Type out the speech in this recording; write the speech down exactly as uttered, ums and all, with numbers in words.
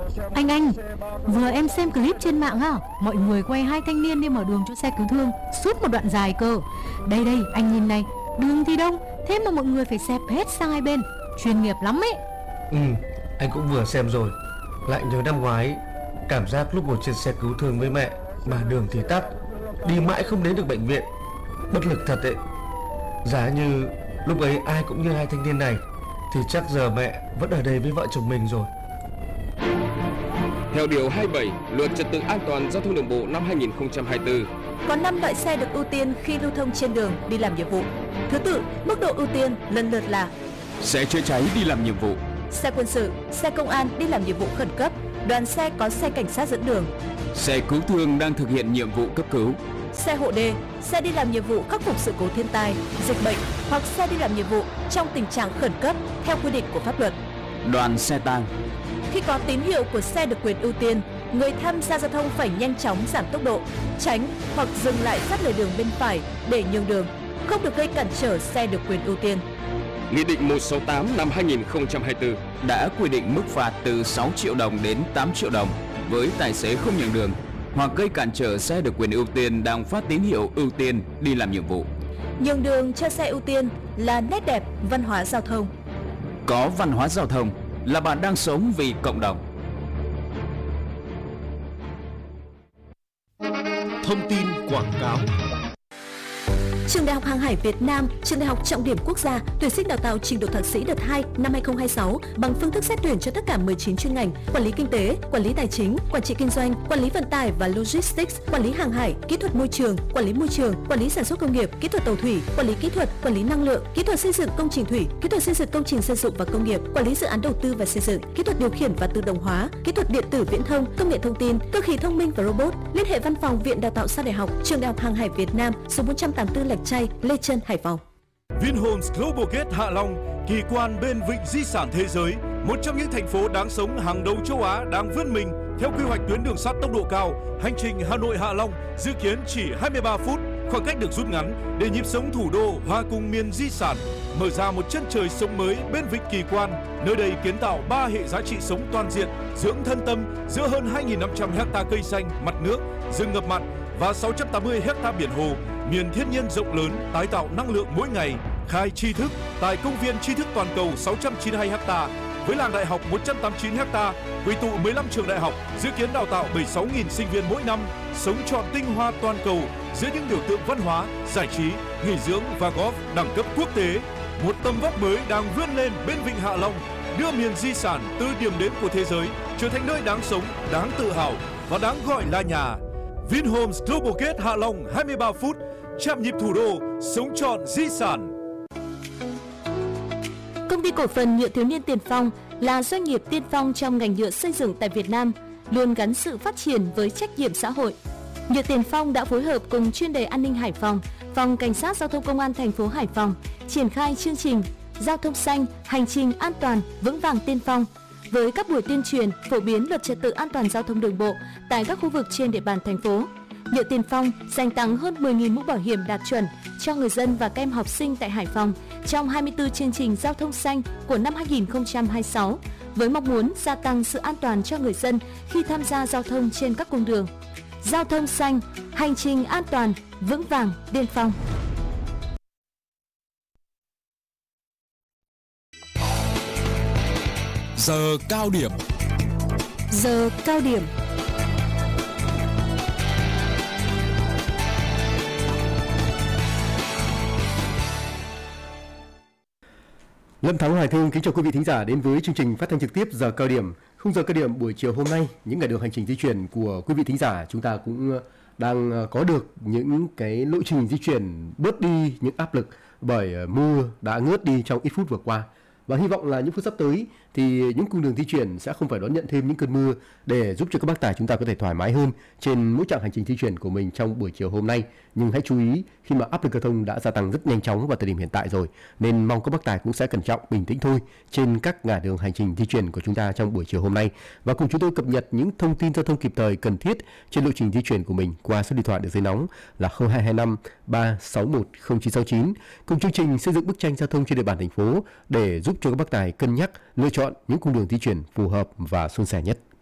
Anh anh, vừa em xem clip trên mạng ha, mọi người quay hai thanh niên đi mở đường cho xe cứu thương suốt một đoạn dài cơ. Đây đây, anh nhìn này, đường thì đông, thế mà mọi người phải xẹp hết sang hai bên, chuyên nghiệp lắm ấy. Ừ, anh cũng vừa xem rồi, lại nhớ năm ngoái, cảm giác lúc ngồi trên xe cứu thương với mẹ mà đường thì tắc, đi mãi không đến được bệnh viện, bất lực thật đấy. Giá như lúc ấy ai cũng như hai thanh niên này thì chắc giờ mẹ vẫn ở đây với vợ chồng mình rồi. Theo điều hai mươi bảy Luật Trật tự An toàn Giao thông Đường bộ năm hai nghìn không trăm hai mươi tư, có năm loại xe được ưu tiên khi lưu thông trên đường đi làm nhiệm vụ. Thứ tự, mức độ ưu tiên lần lượt là: xe chữa cháy đi làm nhiệm vụ, xe quân sự, xe công an đi làm nhiệm vụ khẩn cấp, đoàn xe có xe cảnh sát dẫn đường, xe cứu thương đang thực hiện nhiệm vụ cấp cứu, xe hộ đê, xe đi làm nhiệm vụ khắc phục sự cố thiên tai, dịch bệnh hoặc xe đi làm nhiệm vụ trong tình trạng khẩn cấp theo quy định của pháp luật. đoàn xe tang. Khi có tín hiệu của xe được quyền ưu tiên, người tham gia giao thông phải nhanh chóng giảm tốc độ, tránh hoặc dừng lại sát lề đường bên phải để nhường đường, không được gây cản trở xe được quyền ưu tiên. Nghị định một trăm sáu mươi tám năm hai nghìn không trăm hai mươi tư đã quy định mức phạt từ sáu triệu đồng đến tám triệu đồng với tài xế không nhường đường hoặc gây cản trở xe được quyền ưu tiên đang phát tín hiệu ưu tiên đi làm nhiệm vụ. Nhường đường cho xe ưu tiên là nét đẹp văn hóa giao thông. Có văn hóa giao thông là bạn đang sống vì cộng đồng. Thông tin quảng cáo. Trường Đại học Hàng hải Việt Nam, trường đại học trọng điểm quốc gia, tuyển sinh đào tạo trình độ thạc sĩ đợt hai năm hai nghìn không trăm hai mươi sáu bằng phương thức xét tuyển cho tất cả mười chín chuyên ngành: quản lý kinh tế, quản lý tài chính, quản trị kinh doanh, quản lý vận tải và logistics, quản lý hàng hải, kỹ thuật môi trường, quản lý môi trường, quản lý sản xuất công nghiệp, kỹ thuật tàu thủy, quản lý kỹ thuật, quản lý năng lượng, kỹ thuật xây dựng công trình thủy, kỹ thuật xây dựng công trình dân dụng và công nghiệp, quản lý dự án đầu tư và xây dựng, kỹ thuật điều khiển và tự động hóa, kỹ thuật điện tử viễn thông, công nghệ thông tin, cơ khí thông minh và robot. Liên hệ văn phòng Viện Đào tạo Sau Đại học, trường Đại học Hàng hải Việt Nam, số bốn trăm tám mươi tư Lạch Tray, Lê Trân, Hải Phòng. Vinhomes Global Gate Hạ Long, kỳ quan bên vịnh di sản thế giới, một trong những thành phố đáng sống hàng đầu châu Á đang vươn mình theo quy hoạch tuyến đường sắt tốc độ cao. Hành trình Hà Nội Hạ Long dự kiến chỉ hai mươi ba phút, khoảng cách được rút ngắn để nhịp sống thủ đô hòa cùng miền di sản, mở ra một chân trời sống mới bên vịnh kỳ quan. Nơi đây kiến tạo ba hệ giá trị sống toàn diện, dưỡng thân tâm giữa hơn hai nghìn năm trăm ha cây xanh, mặt nước, rừng ngập mặn và sáu trăm tám mươi ha biển hồ, miền thiên nhiên rộng lớn, tái tạo năng lượng mỗi ngày. Khai tri thức tại công viên tri thức toàn cầu sáu trăm chín mươi hai ha với làng đại học một trăm tám mươi chín ha, quy tụ mười lăm trường đại học, dự kiến đào tạo bảy mươi sáu nghìn sinh viên mỗi năm, sống trọn tinh hoa toàn cầu giữa những biểu tượng văn hóa, giải trí, nghỉ dưỡng và golf đẳng cấp quốc tế. Một tầm vóc mới đang vươn lên bên vịnh Hạ Long, đưa miền di sản từ điểm đến của thế giới trở thành nơi đáng sống, đáng tự hào và đáng gọi là nhà. Vinhomes Global Gate Hạ Long, hai mươi ba phút, chạm nhịp thủ đô, sống trọn di sản. Công ty cổ phần Nhựa Thiếu niên Tiền Phong là doanh nghiệp tiên phong trong ngành nhựa xây dựng tại Việt Nam, luôn gắn sự phát triển với trách nhiệm xã hội. Nhựa Tiền Phong đã phối hợp cùng chuyên đề an ninh Hải Phòng, Phòng Cảnh sát Giao thông Công an thành phố Hải Phòng triển khai chương trình Giao thông xanh, hành trình an toàn, vững vàng tiên phong, với các buổi tuyên truyền phổ biến luật trật tự an toàn giao thông đường bộ tại các khu vực trên địa bàn thành phố. Nhựa Tiền Phong dành tặng hơn mười nghìn mũ bảo hiểm đạt chuẩn cho người dân và các em học sinh tại Hải Phòng trong hai mươi tư chương trình giao thông xanh của năm hai nghìn không trăm hai mươi sáu, với mong muốn gia tăng sự an toàn cho người dân khi tham gia giao thông trên các cung đường. Giao thông xanh, hành trình an toàn, vững vàng, tiên phong. Giờ cao điểm. Giờ cao điểm. Lâm Thắng, Hoài Thương kính chào quý vị thính giả đến với chương trình phát thanh trực tiếp Giờ cao điểm. Khung giờ cao điểm buổi chiều hôm nay, những ngày đường hành trình di chuyển của quý vị thính giả, chúng ta cũng đang có được những cái lộ trình di chuyển bớt đi những áp lực bởi mưa đã ngớt đi trong ít phút vừa qua. Và hy vọng là những phút sắp tới thì những cung đường di chuyển sẽ không phải đón nhận thêm những cơn mưa để giúp cho các bác tài chúng ta có thể thoải mái hơn trên mỗi chặng hành trình di chuyển của mình trong buổi chiều hôm nay. Nhưng hãy chú ý khi mà áp lực giao thông đã gia tăng rất nhanh chóng vào thời điểm hiện tại rồi, nên mong các bác tài cũng sẽ cẩn trọng, bình tĩnh thôi trên các ngã đường hành trình di chuyển của chúng ta trong buổi chiều hôm nay, và cùng chúng tôi cập nhật những thông tin giao thông kịp thời cần thiết trên lộ trình di chuyển của mình qua số điện thoại đường dây nóng là không hai hai năm ba sáu một không chín sáu chín, cùng chương trình xây dựng bức tranh giao thông trên địa bàn thành phố để giúp cho các bác tài cân nhắc lựa chọn những cung đường di chuyển phù hợp và suôn sẻ nhất.